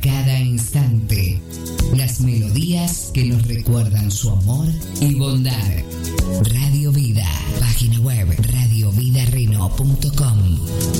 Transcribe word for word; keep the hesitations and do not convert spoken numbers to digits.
cada instante. Las melodías que nos recuerdan su amor y bondad. Radio Vida. Página web radio vida reno punto com.